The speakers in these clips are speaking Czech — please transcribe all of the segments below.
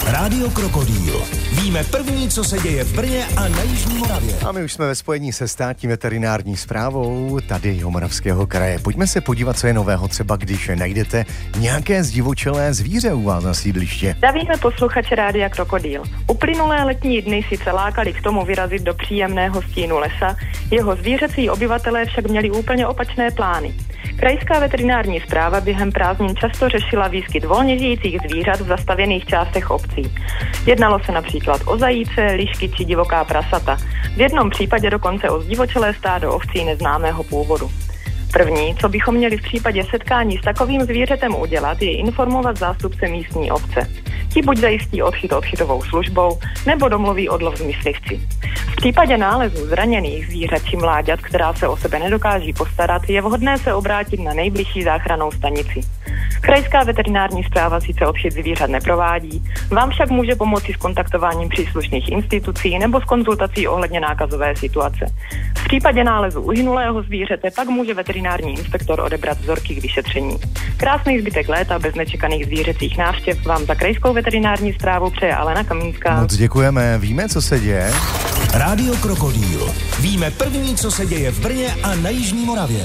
Rádio Krokodýl. Víme první, co se děje v Brně a na Jižní Moravě. A my už jsme ve spojení se státní veterinární správou tady Jihomoravského kraje. Pojďme se podívat, co je nového, třeba když najdete nějaké zdivočelé zvíře u vás na sídliště. Zdravíme posluchače Rádia Krokodýl. Uplynulé letní dny sice lákali k tomu vyrazit do příjemného stínu lesa, jeho zvířecí obyvatelé však měli úplně opačné plány. Krajská veterinární správa během prázdnin často řešila výskyt volně žijících zvířat v zastavěných částech obcí. Jednalo se například o zajíce, lišky či divoká prasata. V jednom případě dokonce o zdivočelé stádo ovcí neznámého původu. První, co bychom měli v případě setkání s takovým zvířetem udělat, je informovat zástupce místní obce. Ti buď zajistí odchyt odchytovou službou, nebo domluví odlov s myslivci. V případě nálezu zraněných zvířat či mláďat, která se o sebe nedokáží postarat, je vhodné se obrátit na nejbližší záchrannou stanici. Krajská veterinární správa sice odchyt zvířat neprovádí, vám však může pomoci s kontaktováním příslušných institucí nebo s konzultací ohledně nákazové situace. V případě nálezu uhynulého zvířete pak může veterinární inspektor odebrat vzorky k vyšetření. Krásný zbytek léta bez nečekaných zvířecích návštěv vám za Krajskou veterinární správu přeje Alena Kamínská. Moc děkujeme, víme, co se děje. Rádio Krokodýl. Víme první, co se děje v Brně a na Jižní Moravě.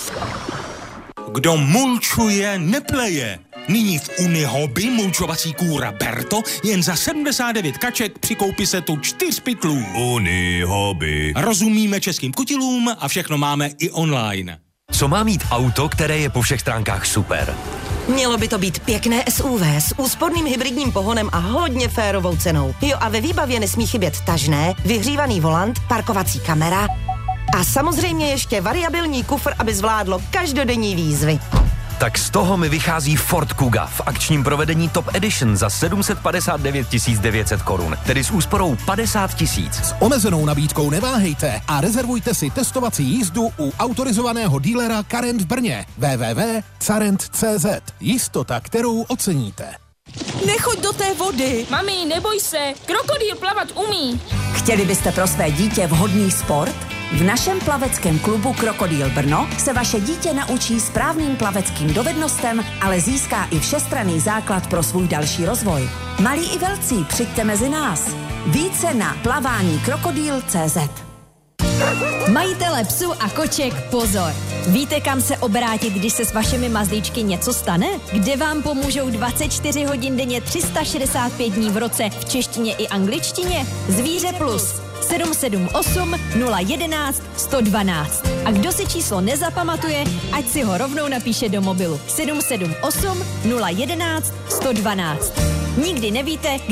Kdo mulčuje, nepleje. Nyní v Unihobby mulčovací kůra Berto jen za 79 kaček při koupi setu 4 pytlů. Unihobby. Rozumíme českým kutilům a všechno máme i online. Co má mít auto, které je po všech stránkách super? Mělo by to být pěkné SUV s úsporným hybridním pohonem a hodně férovou cenou. Jo, a ve výbavě nesmí chybět tažné, vyhřívaný volant, parkovací kamera a samozřejmě ještě variabilní kufr, aby zvládlo každodenní výzvy. Tak z toho mi vychází Ford Kuga v akčním provedení Top Edition za 759 900 korun, tedy s úsporou 50 000. S omezenou nabídkou neváhejte a rezervujte si testovací jízdu u autorizovaného dílera Carent v Brně. www.carent.cz. Jistota, kterou oceníte. Nechoď do té vody! Mami, neboj se, krokodýl plavat umí. Chtěli byste pro své dítě vhodný sport? V našem plaveckém klubu Krokodýl Brno se vaše dítě naučí správným plaveckým dovednostem, ale získá i všestranný základ pro svůj další rozvoj. Malí i velcí, přijďte mezi nás. Více na plavání-krokodýl.cz. Majitele psů a koček, pozor! Víte, kam se obrátit, když se s vašimi mazlíčky něco stane? Kde vám pomůžou 24 hodin denně 365 dní v roce v češtině i angličtině? Zvíře Plus 778 011 112. A kdo si číslo nezapamatuje, ať si ho rovnou napíše do mobilu 778 011 112. Nikdy nevíte,